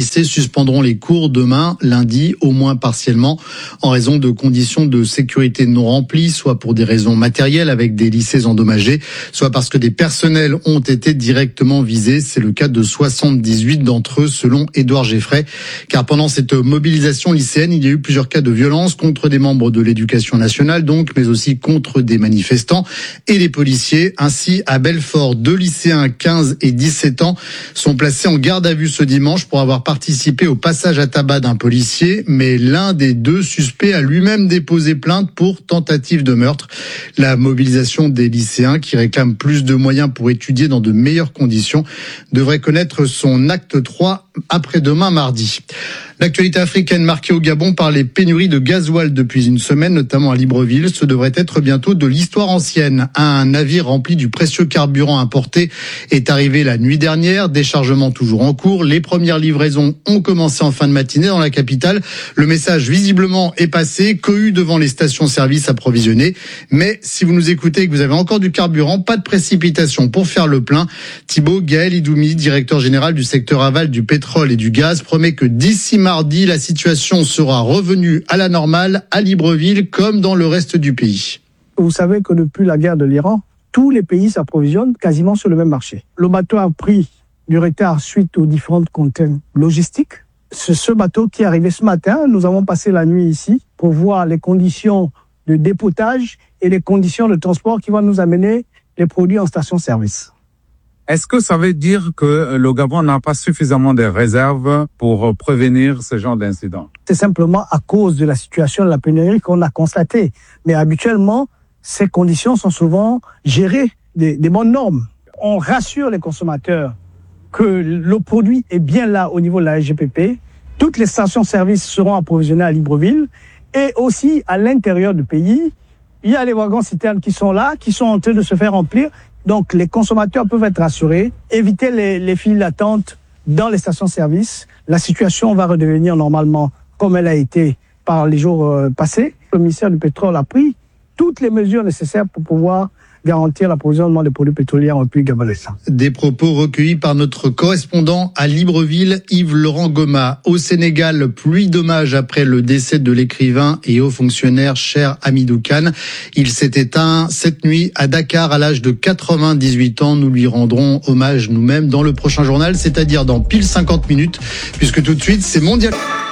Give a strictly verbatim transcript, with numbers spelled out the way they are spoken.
lycées suspendront les cours demain, lundi, au moins partiellement, en raison de conditions de sécurité non remplies, soit pour des raisons matérielles avec des lycées endommagés, soit parce que des personnels ont été directement visés. C'est le cas de soixante-dix-huit d'entre eux, selon Édouard Geffray. Car pendant cette mobilisation lycéenne, il y a eu plusieurs cas de violence contre des membres de l'éducation nationale, donc, mais aussi contre des manifestants et des policiers. Ainsi, à Belfort, deux lycéens, quinze et dix-sept ans, sont placés en garde à vue ce dimanche pour avoir participé au passage à tabac d'un policier, mais l'un des deux suspects a lui-même déposé plainte pour tentative de meurtre. La mobilisation des lycéens, qui réclament plus de moyens pour étudier dans de meilleures conditions, devrait connaître son acte trois après-demain mardi. L'actualité africaine marquée au Gabon par les pénuries de gasoil depuis une semaine, notamment à Libreville. Ce devrait être bientôt de l'histoire ancienne. Un navire rempli du précieux carburant importé est arrivé la nuit dernière. Déchargement toujours en cours. Les premières livraisons ont commencé en fin de matinée dans la capitale. Le message visiblement est passé. Cohue devant les stations-service approvisionnées. Mais si vous nous écoutez et que vous avez encore du carburant, pas de précipitation pour faire le plein. Thibaut Gaël Idoumi, directeur général du secteur aval du pétrole et du gaz, promet que d'ici mardi, la situation sera revenue à la normale à Libreville comme dans le reste du pays. Vous savez que depuis la guerre de l'Iran, tous les pays s'approvisionnent quasiment sur le même marché. Le bateau a pris du retard suite aux différentes contraintes logistiques. C'est ce bateau qui est arrivé ce matin. Nous avons passé la nuit ici pour voir les conditions de dépotage et les conditions de transport qui vont nous amener les produits en station-service. Est-ce que ça veut dire que le Gabon n'a pas suffisamment de réserves pour prévenir ce genre d'incident? C'est simplement à cause de la situation de la pénurie qu'on a constaté. Mais habituellement, ces conditions sont souvent gérées des, des bonnes normes. On rassure les consommateurs que le produit est bien là au niveau de la S G P P. Toutes les stations-service seront approvisionnées à Libreville et aussi à l'intérieur du pays. Il y a les wagons-citernes qui sont là, qui sont en train de se faire remplir. Donc, les consommateurs peuvent être rassurés, éviter les, les files d'attente dans les stations-service. La situation va redevenir normalement comme elle a été par les jours euh, passés. Le ministère du Pétrole a pris toutes les mesures nécessaires pour pouvoir garantir l'approvisionnement des produits pétroliers en République gabonaise. Des propos recueillis par notre correspondant à Libreville, Yves-Laurent Goma. Au Sénégal, pluie d'hommages après le décès de l'écrivain et haut fonctionnaire Cher Hamidou Kane. Il s'est éteint cette nuit à Dakar à l'âge de quatre-vingt-dix-huit ans. Nous lui rendrons hommage nous-mêmes dans le prochain journal, c'est-à-dire dans pile cinquante minutes, puisque tout de suite, c'est Mondial.